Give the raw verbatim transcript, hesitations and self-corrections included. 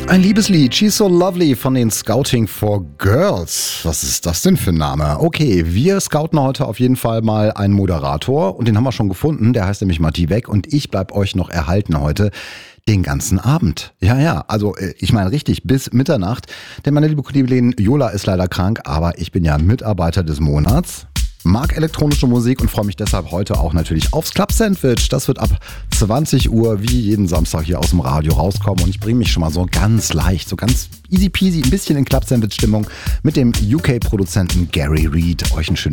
Ein Liebeslied, She's So Lovely von den Scouting for Girls. Was ist das denn für ein Name? Okay, wir scouten heute auf jeden Fall mal einen Moderator und den haben wir schon gefunden. Der heißt nämlich Matti Weg und ich bleib euch noch erhalten heute den ganzen Abend. Ja, ja, also ich meine richtig, bis Mitternacht. Denn meine liebe Kollegin Jola ist leider krank, aber ich bin ja Mitarbeiter des Monats. Mag elektronische Musik und freue mich deshalb heute auch natürlich aufs Club Sandwich. Das wird ab zwanzig Uhr wie jeden Samstag hier aus dem Radio rauskommen. Und ich bringe mich schon mal so ganz leicht, so ganz easy peasy, ein bisschen in Club Sandwich Stimmung mit dem U K-Produzenten Gary Reed. Euch ein schönes